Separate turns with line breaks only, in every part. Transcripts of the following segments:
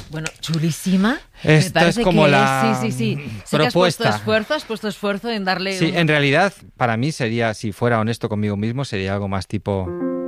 Bueno, chulísima.
Esta es como la
sí. Sé
propuesta.
Que has puesto esfuerzo en darle...
Sí, en realidad, para mí sería, si fuera honesto conmigo mismo, sería algo más tipo...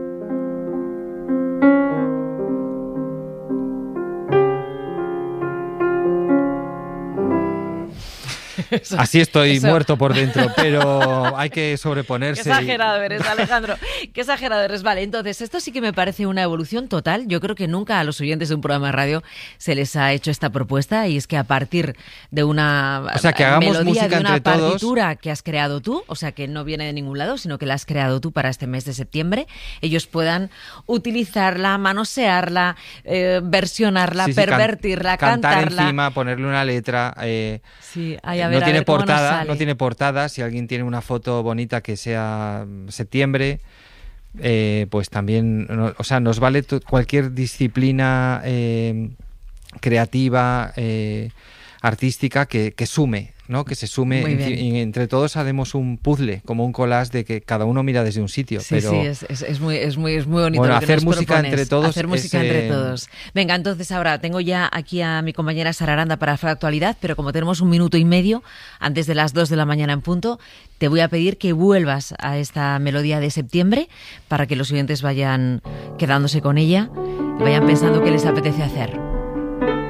Así estoy muerto por dentro, pero hay que sobreponerse.
Qué exagerado eres, Alejandro. Qué exagerado eres. Vale, entonces, esto sí que me parece una evolución total. Yo creo que nunca a los oyentes de un programa de radio se les ha hecho esta propuesta, y es que a partir de una
que hagamos
melodía,
música
de una
entre todos,
partitura que has creado tú, o sea, que no viene de ningún lado, sino que la has creado tú para este mes de septiembre, ellos puedan utilizarla, manosearla, versionarla, pervertirla,
cantar
cantarla.
encima, ponerle una letra.
Sí,
No tiene portada. Si alguien tiene una foto bonita que sea septiembre, pues también, nos vale cualquier disciplina creativa, artística que sume, ¿no? Que se sume y entre todos haremos un puzzle, como un collage de que cada uno mira desde un sitio.
Sí,
pero
es muy bonito.
Bueno,
lo que
hacer
nos
música
propones,
entre todos.
Hacer música entre todos. Venga, entonces ahora tengo ya aquí a mi compañera Sara Aranda para la actualidad, pero como tenemos 1 minuto y medio antes de las 2 de la mañana en punto, te voy a pedir que vuelvas a esta melodía de septiembre para que los oyentes vayan quedándose con ella y vayan pensando qué les apetece hacer.